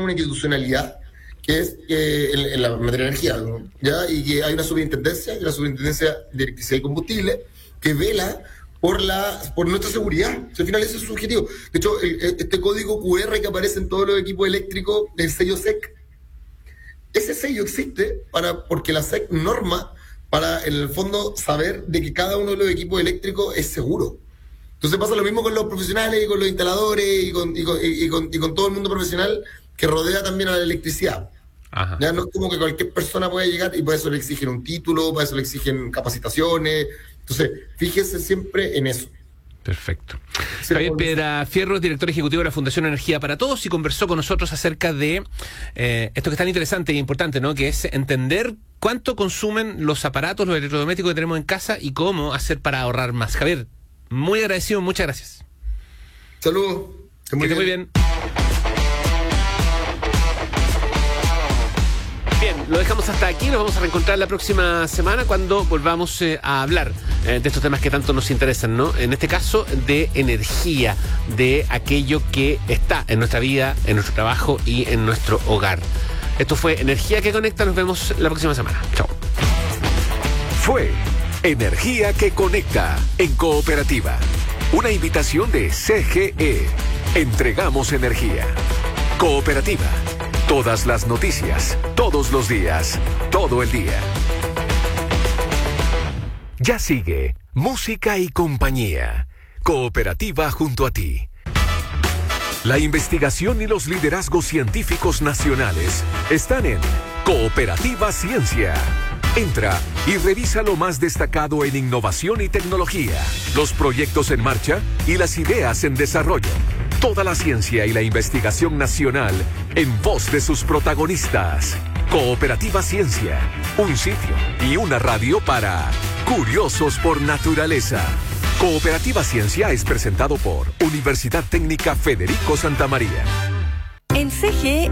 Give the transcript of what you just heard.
una institucionalidad que es en la materia de energía, ¿no? ¿Ya? Y que hay una superintendencia, la superintendencia de electricidad y combustible, que vela por nuestra seguridad. O sea, al final ese es su objetivo. De hecho, este código QR que aparece en todos los equipos eléctricos, el sello SEC, ese sello existe porque la SEC norma para, en el fondo, saber de que cada uno de los equipos eléctricos es seguro. Entonces pasa lo mismo con los profesionales y con los instaladores y con todo el mundo profesional que rodea también a la electricidad. Ajá. Ya no es como que cualquier persona pueda llegar y por eso le exigen un título, por eso le exigen capacitaciones. Entonces, fíjese siempre en eso. Perfecto. Javier Piedrafierro, director ejecutivo de la Fundación Energía para Todos, y conversó con nosotros acerca de esto que es tan interesante e importante, ¿no? Que es entender cuánto consumen los aparatos, los electrodomésticos que tenemos en casa y cómo hacer para ahorrar más. Javier, muy agradecido, muchas gracias. Saludos. Que esté muy bien. Bien, lo dejamos hasta aquí, nos vamos a reencontrar la próxima semana cuando volvamos a hablar de estos temas que tanto nos interesan, ¿no? En este caso, de energía, de aquello que está en nuestra vida, en nuestro trabajo y en nuestro hogar. Esto fue Energía que Conecta, nos vemos la próxima semana. Chao. Fue Energía que Conecta en Cooperativa. Una invitación de CGE. Entregamos energía. Cooperativa. Todas las noticias, todos los días, todo el día. Ya sigue Música y Compañía. Cooperativa junto a ti. La investigación y los liderazgos científicos nacionales están en Cooperativa Ciencia. Entra y revisa lo más destacado en innovación y tecnología, los proyectos en marcha y las ideas en desarrollo. Toda la ciencia y la investigación nacional en voz de sus protagonistas. Cooperativa Ciencia, un sitio y una radio para curiosos por naturaleza. Cooperativa Ciencia es presentado por Universidad Técnica Federico Santa María. En CGE